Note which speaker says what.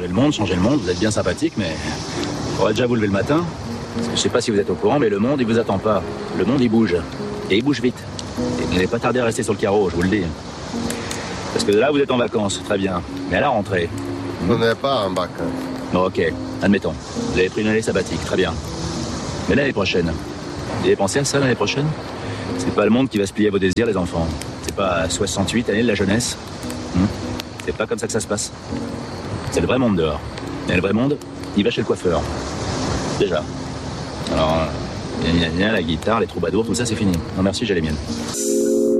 Speaker 1: Changer le monde, vous êtes bien sympathique, mais il faudrait déjà vous lever le matin. Parce que je sais pas si vous êtes au courant, mais le monde, il vous attend pas. Le monde, il bouge. Et il bouge vite. Et vous n'allez pas tarder à rester sur le carreau, je vous le dis. Parce que là, vous êtes en vacances, très bien. Mais à la rentrée...
Speaker 2: On n'est pas en bac.
Speaker 1: Bon, ok, admettons. Vous avez pris une année sabbatique, très bien. Mais l'année prochaine, vous avez pensé à ça l'année prochaine? C'est pas le monde qui va se plier à vos désirs, les enfants. C'est pas 68 années de la jeunesse. C'est pas comme ça que ça se passe. C'est le vrai monde dehors. Et le vrai monde, il va chez le coiffeur. Déjà. Alors, la guitare, les troubadours, tout ça, c'est fini. Non merci, j'ai les miennes.